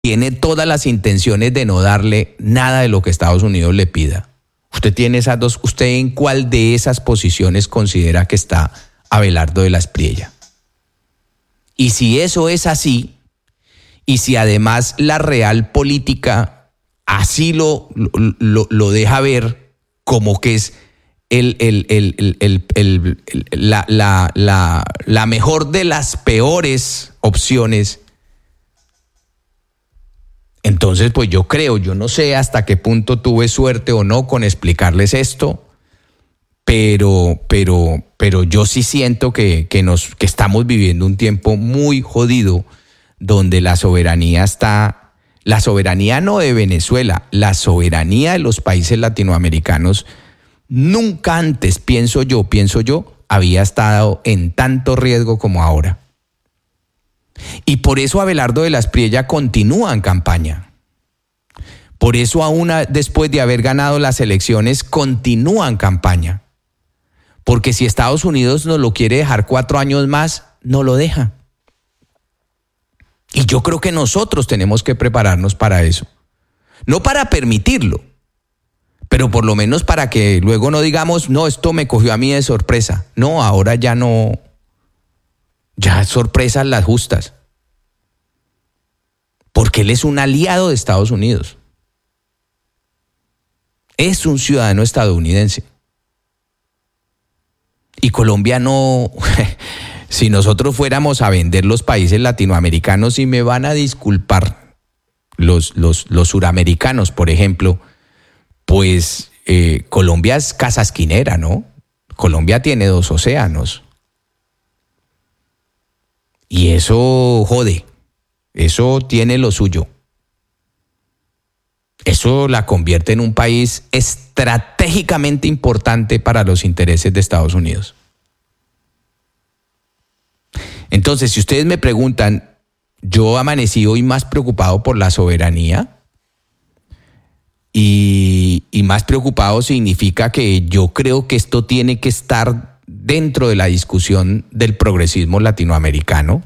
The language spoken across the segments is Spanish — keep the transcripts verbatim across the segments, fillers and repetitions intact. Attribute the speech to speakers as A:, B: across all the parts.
A: tiene todas las intenciones de no darle nada de lo que Estados Unidos le pida. Usted tiene esas dos, ¿usted en cuál de esas posiciones considera que está Abelardo de la Espriella? Y si eso es así, y si además la real política así lo, lo, lo deja ver como que es el, el, el, el, el, el, el, la, la, la, la mejor de las peores opciones, entonces pues yo creo, yo no sé hasta qué punto tuve suerte o no con explicarles esto, pero, pero, pero yo sí siento que, que, nos, que estamos viviendo un tiempo muy jodido donde la soberanía está, la soberanía no de Venezuela, la soberanía de los países latinoamericanos nunca antes, pienso yo, pienso yo, había estado en tanto riesgo como ahora. Y por eso Abelardo de la Espriella continúa en campaña. Por eso aún después de haber ganado las elecciones, continúa en campaña. Porque si Estados Unidos nos lo quiere dejar cuatro años más, no lo deja. Y yo creo que nosotros tenemos que prepararnos para eso. No para permitirlo, pero por lo menos para que luego no digamos, no, esto me cogió a mí de sorpresa. No, ahora ya no... Ya sorpresas las justas. Porque él es un aliado de Estados Unidos. Es un ciudadano estadounidense. Y Colombia no... Si nosotros fuéramos a vender los países latinoamericanos, y me van a disculpar los, los, los suramericanos, por ejemplo, pues eh, Colombia es casa esquinera, ¿no? Colombia tiene dos océanos. Y eso jode, eso tiene lo suyo. Eso la convierte en un país estratégicamente importante para los intereses de Estados Unidos. Entonces, si ustedes me preguntan, yo amanecí hoy más preocupado por la soberanía, y, y más preocupado significa que yo creo que esto tiene que estar dentro de la discusión del progresismo latinoamericano,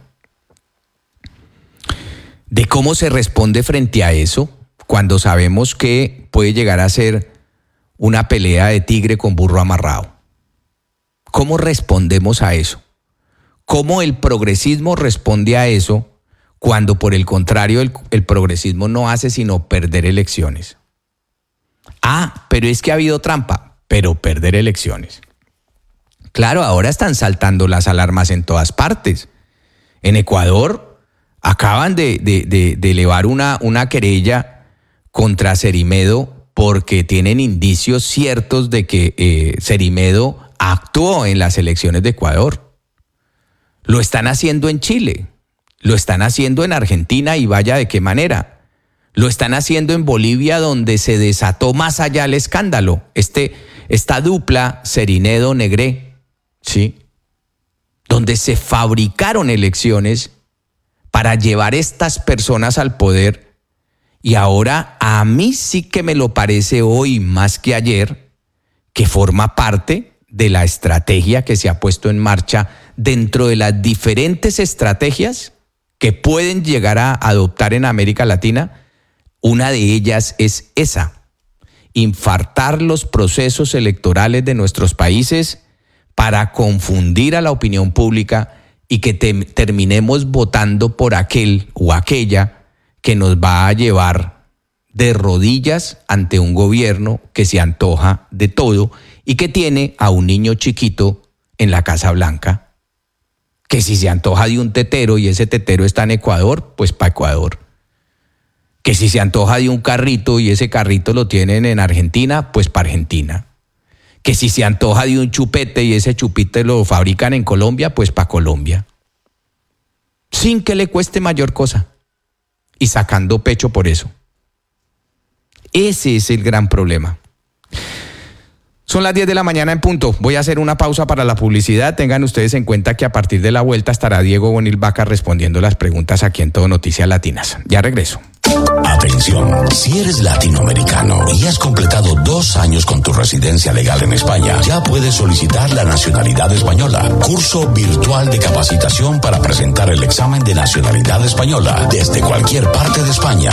A: de cómo se responde frente a eso, cuando sabemos que puede llegar a ser una pelea de tigre con burro amarrado. ¿Cómo respondemos a eso? ¿Cómo el progresismo responde a eso cuando por el contrario el, el progresismo no hace sino perder elecciones? Ah, pero es que ha habido trampa, pero perder elecciones. Claro, ahora están saltando las alarmas en todas partes. En Ecuador acaban de, de, de, de elevar una, una querella contra Cerimedo porque tienen indicios ciertos de que eh, Cerimedo actuó en las elecciones de Ecuador. Lo están haciendo en Chile, lo están haciendo en Argentina y vaya de qué manera. Lo están haciendo en Bolivia, donde se desató más allá el escándalo. Este, esta dupla Cerinedo-Negré, ¿sí? Donde se fabricaron elecciones para llevar estas personas al poder. Y ahora a mí sí que me lo parece hoy más que ayer, que forma parte de la estrategia que se ha puesto en marcha dentro de las diferentes estrategias que pueden llegar a adoptar en América Latina. Una de ellas es esa: infartar los procesos electorales de nuestros países para confundir a la opinión pública y que te, terminemos votando por aquel o aquella que nos va a llevar de rodillas ante un gobierno que se antoja de todo y que tiene a un niño chiquito en la Casa Blanca, que si se antoja de un tetero y ese tetero está en Ecuador, pues para Ecuador. Que si se antoja de un carrito y ese carrito lo tienen en Argentina, pues para Argentina. Que si se antoja de un chupete y ese chupete lo fabrican en Colombia, pues para Colombia. Sin que le cueste mayor cosa. Y sacando pecho por eso. Ese es el gran problema. Son las diez de la mañana en punto. Voy a hacer una pausa para la publicidad. Tengan ustedes en cuenta que a partir de la vuelta estará Diego Bonil Vaca respondiendo las preguntas aquí en Todo Noticias Latinas. Ya regreso.
B: Atención, si eres latinoamericano y has completado dos años con tu residencia legal en España, ya puedes solicitar la nacionalidad española. Curso virtual de capacitación para presentar el examen de nacionalidad española desde cualquier parte de España.